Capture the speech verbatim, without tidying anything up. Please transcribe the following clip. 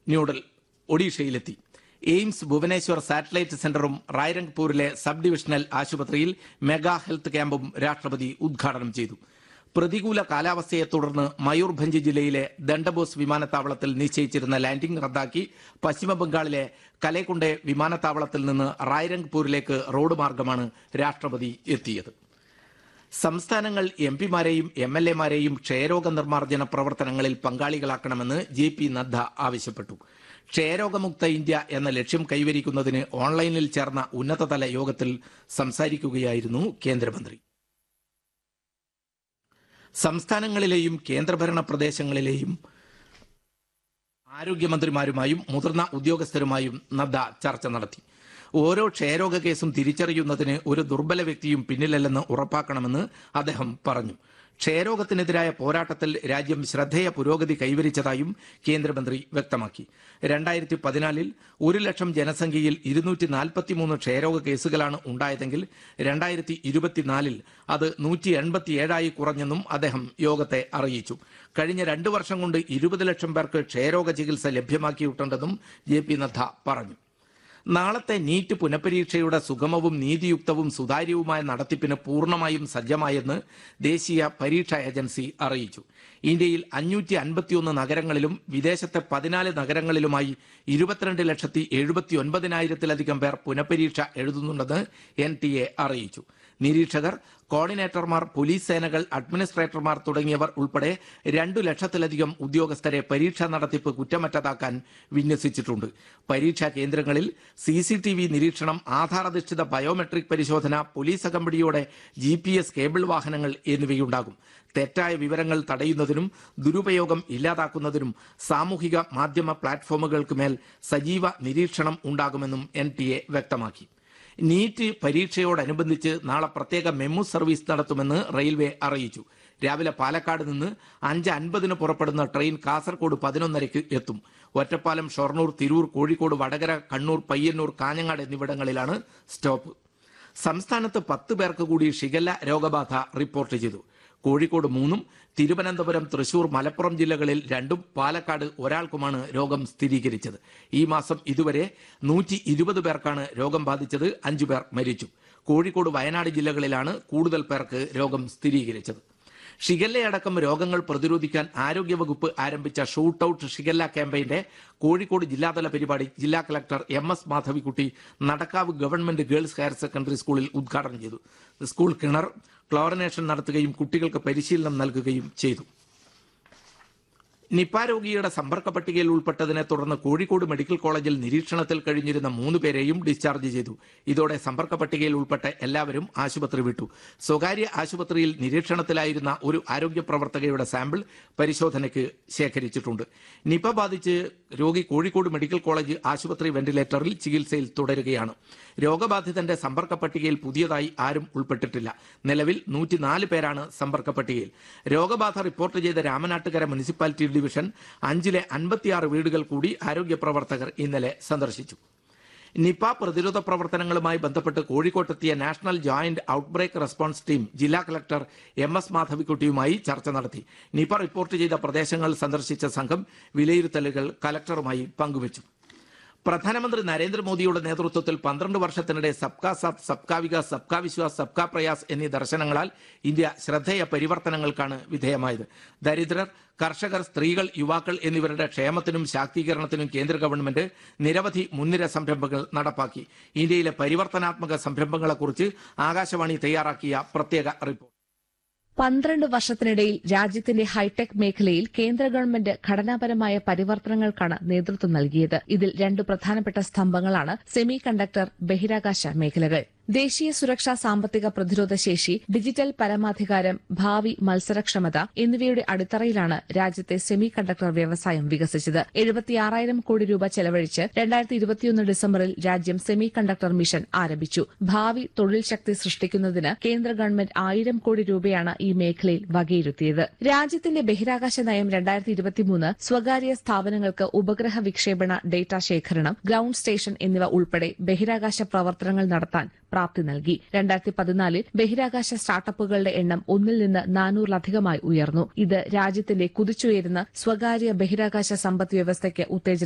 ന്യൂഡൽ ഒഡീഷയിലെത്തി. AIIMS Bhubaneswar satellite സെന്ററും റായ്രംഗ്പൂരിലെ sub divisional ആശുപത്രിയിൽ mega health ക്യാമ്പും രാഷ്ട്രപതി ഉദ്ഘാടനം ചെയ്തു. പ്രതികൂല കാലാവസ്ഥയെ തുടർന്ന് മയൂർഭഞ്ച് ജില്ലയിലെ ദണ്ഡബോസ് വിമാനത്താവളത്തിൽ നിശ്ചയിച്ചിരുന്ന ലാൻഡിംഗ് റദ്ദാക്കി പശ്ചിമബംഗാളിലെ കലേക്കുണ്ടെ വിമാനത്താവളത്തിൽ നിന്ന് റായ്രംഗ്പൂരിലേക്ക് റോഡ് മാർഗമാണ് രാഷ്ട്രപതി എത്തിയത്. സംസ്ഥാനങ്ങൾ എം പിമാരെയും എം എൽ എമാരെയും ക്ഷയരോഗ നിർമ്മാർജ്ജന പ്രവർത്തനങ്ങളിൽ പങ്കാളികളാക്കണമെന്ന് ജെ പി നദ്ദ ആവശ്യപ്പെട്ടു. ക്ഷയരോഗമുക്ത ഇന്ത്യ എന്ന ലക്ഷ്യം കൈവരിക്കുന്നതിന് ഓൺലൈനിൽ ചേർന്ന ഉന്നതതല യോഗത്തിൽ സംസാരിക്കുകയായിരുന്നു കേന്ദ്രമന്ത്രി. സംസ്ഥാനങ്ങളിലെയും കേന്ദ്രഭരണ പ്രദേശങ്ങളിലെയും ആരോഗ്യമന്ത്രിമാരുമായും മുതിർന്ന ഉദ്യോഗസ്ഥരുമായും നദ്ദ ചർച്ച നടത്തി. ഓരോ ക്ഷയരോഗ കേസും തിരിച്ചറിയുന്നതിന് ഒരു ദുർബല വ്യക്തിയും പിന്നിലല്ലെന്ന് ഉറപ്പാക്കണമെന്ന് അദ്ദേഹം പറഞ്ഞു. ക്ഷയരോഗത്തിനെതിരായ പോരാട്ടത്തിൽ രാജ്യം ശ്രദ്ധേയ പുരോഗതി കൈവരിച്ചതായും കേന്ദ്രമന്ത്രി വ്യക്തമാക്കി. രണ്ടായിരത്തി പതിനാലിൽ ഒരു ലക്ഷം ജനസംഖ്യയിൽ ഇരുന്നൂറ്റി നാൽപ്പത്തിമൂന്ന് ക്ഷയരോഗ കേസുകളാണ് ഉണ്ടായതെങ്കിൽ രണ്ടായിരത്തി ഇരുപത്തിനാലിൽ അത് നൂറ്റി എൺപത്തിയേഴായി കുറഞ്ഞെന്നും അദ്ദേഹം യോഗത്തെ അറിയിച്ചു. കഴിഞ്ഞ രണ്ടു വർഷം കൊണ്ട് ഇരുപത് ലക്ഷം പേർക്ക് ക്ഷയരോഗ ചികിത്സ ലഭ്യമാക്കിയിട്ടുണ്ടെന്നും ജെ പി നദ്ദ പറഞ്ഞു. നാളത്തെ നീറ്റ് പുനഃപരീക്ഷയുടെ സുഗമവും നീതിയുക്തവും സുതാര്യവുമായ നടത്തിപ്പിന് പൂർണ്ണമായും സജ്ജമായെന്ന് ദേശീയ പരീക്ഷാ ഏജൻസി അറിയിച്ചു. ഇന്ത്യയിൽ അഞ്ഞൂറ്റി അൻപത്തിയൊന്ന് നഗരങ്ങളിലും വിദേശത്തെ പതിനാല് നഗരങ്ങളിലുമായി ഇരുപത്തിരണ്ട് ലക്ഷത്തി എഴുപത്തി ഒൻപതിനായിരത്തിലധികം പേർ പുനഃപരീക്ഷ എഴുതുന്നുണ്ടെന്ന് എൻ ടി എ അറിയിച്ചു. നിരീക്ഷകർ, കോർഡിനേറ്റർമാർ, പോലീസ് സേനകൾ, അഡ്മിനിസ്ട്രേറ്റർമാർ തുടങ്ങിയവർ ഉൾപ്പെടെ രണ്ടു ലക്ഷത്തിലധികം ഉദ്യോഗസ്ഥരെ പരീക്ഷാ നടത്തിപ്പ് കുറ്റമറ്റതാക്കാൻ വിന്യസിച്ചിട്ടുണ്ട്. പരീക്ഷാ കേന്ദ്രങ്ങളിൽ സി സി ടി വി നിരീക്ഷണം, ആധാർ-അധിഷ്ഠിത ബയോമെട്രിക് പരിശോധന, പോലീസ് അകമ്പടിയോടെ ജി പി എസ് കേബിൾ വാഹനങ്ങൾ എന്നിവയുണ്ടാകും. തെറ്റായ വിവരങ്ങൾ തടയുന്നതിനും ദുരുപയോഗം ഇല്ലാതാക്കുന്നതിനും സാമൂഹിക മാധ്യമ പ്ലാറ്റ്ഫോമുകൾക്ക് മേൽ സജീവ നിരീക്ഷണം ഉണ്ടാകുമെന്നും എൻ ടി എ വ്യക്തമാക്കി. നീറ്റ് പരീക്ഷയോടനുബന്ധിച്ച് നാളെ പ്രത്യേക മെമു സർവീസ് നടത്തുമെന്ന് റെയിൽവേ അറിയിച്ചു. രാവിലെ പാലക്കാട് നിന്ന് അഞ്ച് അൻപതിന് പുറപ്പെടുന്ന ട്രെയിൻ കാസർഗോഡ് പതിനൊന്നരയ്ക്ക് എത്തും. ഒറ്റപ്പാലം, ഷൊർണൂർ, തിരൂർ, കോഴിക്കോട്, വടകര, കണ്ണൂർ, പയ്യന്നൂർ, കാഞ്ഞങ്ങാട് എന്നിവിടങ്ങളിലാണ് സ്റ്റോപ്പ്. സംസ്ഥാനത്ത് പത്ത് പേർക്ക് കൂടി ഷിഗല്ല രോഗബാധ റിപ്പോർട്ട് ചെയ്തു. കോഴിക്കോട് മൂന്നും തിരുവനന്തപുരം, തൃശൂർ, മലപ്പുറം ജില്ലകളിൽ രണ്ടും പാലക്കാട് ഒരാൾക്കുമാണ് രോഗം സ്ഥിരീകരിച്ചത്. ഈ മാസം ഇതുവരെ നൂറ്റി ഇരുപത് പേർക്കാണ് രോഗം ബാധിച്ചത്. അഞ്ചു പേർ മരിച്ചു. കോഴിക്കോട്, വയനാട് ജില്ലകളിലാണ് കൂടുതൽ പേർക്ക് രോഗം സ്ഥിരീകരിച്ചത്. ഷിഗല്ലയടക്കം രോഗങ്ങൾ പ്രതിരോധിക്കാൻ ആരോഗ്യവകുപ്പ് ആരംഭിച്ച ഷൂട്ട് ഔട്ട് ഷിഗല്ല ക്യാമ്പയിന്റെ കോഴിക്കോട് ജില്ലാതല പരിപാടി ജില്ലാ collector M S Madhavikutty Nadakkavu government girls higher secondary സ്കൂളിൽ ഉദ്ഘാടനം ചെയ്തു. സ്കൂൾ കിണർ ക്ലോറിനേഷൻ നടത്തുകയും കുട്ടികൾക്ക് പരിശീലനം നൽകുകയും ചെയ്തു. നിപ രോഗിയുടെ സമ്പർക്ക പട്ടികയിൽ ഉൾപ്പെട്ടതിനെ തുടർന്ന് കോഴിക്കോട് മെഡിക്കൽ കോളേജിൽ നിരീക്ഷണത്തിൽ കഴിഞ്ഞിരുന്ന മൂന്ന് പേരെയും ഡിസ്ചാർജ് ചെയ്തു. ഇതോടെ സമ്പർക്ക പട്ടികയിൽ ഉൾപ്പെട്ട എല്ലാവരും ആശുപത്രി വിട്ടു. സ്വകാര്യ ആശുപത്രിയിൽ നിരീക്ഷണത്തിലായിരുന്ന ഒരു ആരോഗ്യ പ്രവർത്തകയുടെ സാമ്പിൾ പരിശോധനയ്ക്ക് ശേഖരിച്ചിട്ടുണ്ട്. നിപ ബാധിച്ച് രോഗി കോഴിക്കോട് മെഡിക്കൽ കോളേജ് ആശുപത്രി വെന്റിലേറ്ററിൽ ചികിത്സയിൽ തുടരുകയാണ്. രോഗബാധിതന്റെ സമ്പർക്ക പട്ടികയിൽ പുതിയതായി ആരും ഉൾപ്പെട്ടിട്ടില്ല. നിലവിൽ നൂറ്റിനാല് പേരാണ് സമ്പർക്ക പട്ടികയിൽ. രോഗബാധ റിപ്പോർട്ട് ചെയ്ത രാമനാട്ടുകര മുനിസിപ്പാലിറ്റി ഡിവിഷൻ അഞ്ചിലെ അൻപത്തിയാറ് വീടുകൾ കൂടി ആരോഗ്യ പ്രവർത്തകർ ഇന്നലെ സന്ദർശിച്ചു. നിപ പ്രതിരോധ പ്രവർത്തനങ്ങളുമായി ബന്ധപ്പെട്ട് കോഴിക്കോട്ടെത്തിയ national joint outbreak response team ജില്ലാ കളക്ടർ എം എസ് മാധവിക്കുട്ടിയുമായി ചർച്ച നടത്തി. നിപ റിപ്പോർട്ട് ചെയ്ത പ്രദേശങ്ങൾ സന്ദർശിച്ച സംഘം വിലയിരുത്തലുകൾ കലക്ടറുമായി പങ്കുവച്ചു. പ്രധാനമന്ത്രി നരേന്ദ്രമോദിയുടെ നേതൃത്വത്തിൽ പന്ത്രണ്ട് വർഷത്തിനിടെ സബ്കാ സാത്ത്, സബ്കാ വികാസ്, സബ്കാ വിശ്വാസ്, സബ്കാ പ്രയാസ് എന്നീ ദർശനങ്ങളാൽ ഇന്ത്യ ശ്രദ്ധേയ പരിവർത്തനങ്ങൾക്കാണ് വിധേയമായത്. ദരിദ്രർ, കർഷകർ, സ്ത്രീകൾ, യുവാക്കൾ എന്നിവരുടെ ക്ഷേമത്തിനും ശാക്തീകരണത്തിനും കേന്ദ്ര ഗവൺമെന്റ് നിരവധി മുൻനിര സംരംഭങ്ങൾ നടപ്പാക്കി. ഇന്ത്യയിലെ പരിവർത്തനാത്മക സംരംഭങ്ങളെക്കുറിച്ച് ആകാശവാണി തയ്യാറാക്കിയ പ്രത്യേക റിപ്പോർട്ട്. പന്ത്രണ്ട് വർഷത്തിനിടയിൽ രാജ്യത്തിന്റെ ഹൈടെക് മേഖലയിൽ കേന്ദ്ര ഗവൺമെന്റ് ഘടനാപരമായ പരിവർത്തനങ്ങൾക്കാണ് നേതൃത്വം നൽകിയത്. ഇതിൽ രണ്ട് പ്രധാനപ്പെട്ട സ്തംഭങ്ങളാണ് സെമി കണ്ടക്ടർ, ബഹിരാകാശ മേഖലകൾ. ദേശീയ സുരക്ഷ, സാമ്പത്തിക പ്രതിരോധ ശേഷി, ഡിജിറ്റൽ പരമാധികാരം, ഭാവി മത്സരക്ഷമത എന്നിവയുടെ അടിത്തറയിലാണ് രാജ്യത്തെ സെമി കണ്ടക്ടർ വ്യവസായം വികസിച്ചത്. എഴുപത്തിയാറായിരം കോടി രൂപ ചെലവഴിച്ച് രണ്ടായിരത്തി ഇരുപത്തിയൊന്ന് ഡിസംബറിൽ രാജ്യം സെമി കണ്ടക്ടർ മിഷൻ ആരംഭിച്ചു. ഭാവി തൊഴിൽ ശക്തി സൃഷ്ടിക്കുന്നതിന് കേന്ദ്ര ഗവൺമെന്റ് ആയിരം കോടി രൂപയാണ് ഈ മേഖലയിൽ വകയിരുത്തിയത്. രാജ്യത്തിന്റെ ബഹിരാകാശ നയം രണ്ടായിരത്തി ഇരുപത്തിമൂന്ന് സ്വകാര്യ സ്ഥാപനങ്ങൾക്ക് ഉപഗ്രഹ വിക്ഷേപണ, ഡേറ്റ ശേഖരണം, ഗ്രൌണ്ട് സ്റ്റേഷൻ എന്നിവ ഉൾപ്പെടെ ബഹിരാകാശ പ്രവർത്തനങ്ങൾ നടത്താൻ പ്രാപ്തി നൽകി. രണ്ടായിരത്തി പതിനാലിൽ ബഹിരാകാശ സ്റ്റാർട്ടപ്പുകളുടെ എണ്ണം ഒന്നിൽ നിന്ന് നാനൂറിലധികമായി ഉയർന്നു. ഇത് രാജ്യത്തിന്റെ കുതിച്ചുയരുന്ന സ്വകാര്യ ബഹിരാകാശ സമ്പദ് വ്യവസ്ഥയ്ക്ക് ഉത്തേജനം